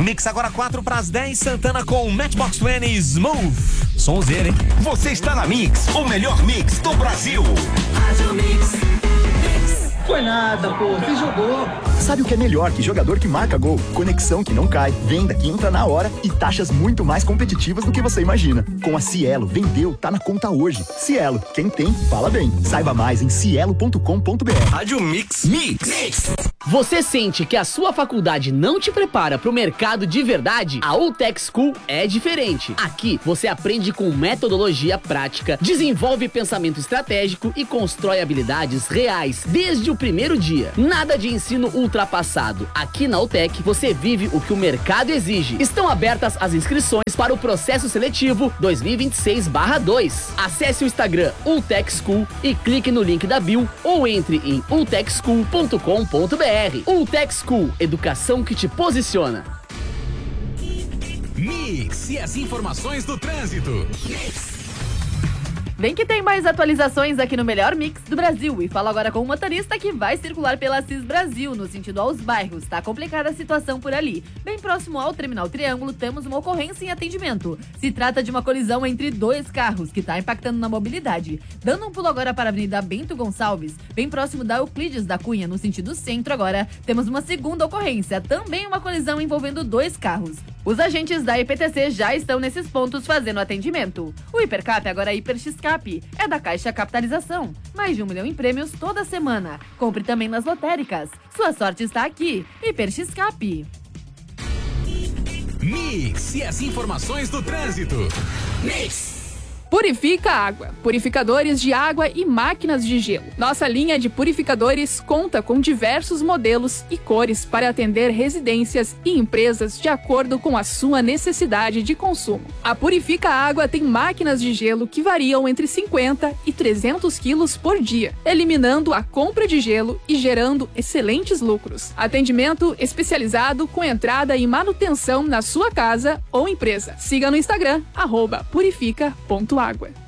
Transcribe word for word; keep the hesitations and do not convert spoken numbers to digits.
Mix agora quatro para as dez, Santana com Matchbox vinte, Smooth. Sonzeira, hein? Você está na Mix, o melhor mix do Brasil. Rádio Mix. Foi nada, pô, você jogou. Sabe o que é melhor que jogador que marca gol? Conexão que não cai, venda que entra na hora e taxas muito mais competitivas do que você imagina. Com a Cielo, vendeu, tá na conta hoje. Cielo, quem tem, fala bem. Saiba mais em cielo ponto com ponto br. Rádio Mix. Mix. Mix. Você sente que a sua faculdade não te prepara para o mercado de verdade? A UTech School é diferente. Aqui você aprende com metodologia prática, desenvolve pensamento estratégico e constrói habilidades reais desde o primeiro dia. Nada de ensino ultrapassado. Aqui na UTech você vive o que o mercado exige. Estão abertas as inscrições para o processo seletivo dois mil e vinte e seis barra dois. Acesse o Instagram UTech School e clique no link da bio ou entre em u tech school ponto com ponto br. UTech School, educação que te posiciona. Mix e as informações do trânsito. Vem que tem mais atualizações aqui no melhor mix do Brasil. E falo agora com o motorista que vai circular pela Cis Brasil, no sentido aos bairros. Tá complicada a situação por ali. Bem próximo ao Terminal Triângulo, temos uma ocorrência em atendimento. Se trata de uma colisão entre dois carros, que tá impactando na mobilidade. Dando um pulo agora para a Avenida Bento Gonçalves, bem próximo da Euclides da Cunha, no sentido centro agora, temos uma segunda ocorrência. Também uma colisão envolvendo dois carros. Os agentes da I P T C já estão nesses pontos fazendo atendimento. O Hipercap agora é Hiper X Cap. É da Caixa Capitalização. Mais de um milhão em prêmios toda semana. Compre também nas lotéricas. Sua sorte está aqui. Hiper X Cap. Mix e as informações do trânsito. Mix. Purifica Água. Purificadores de água e máquinas de gelo. Nossa linha de purificadores conta com diversos modelos e cores para atender residências e empresas de acordo com a sua necessidade de consumo. A Purifica Água tem máquinas de gelo que variam entre cinquenta e trezentos quilos por dia, eliminando a compra de gelo e gerando excelentes lucros. Atendimento especializado com entrada e manutenção na sua casa ou empresa. Siga no Instagram, arroba purifica ponto água.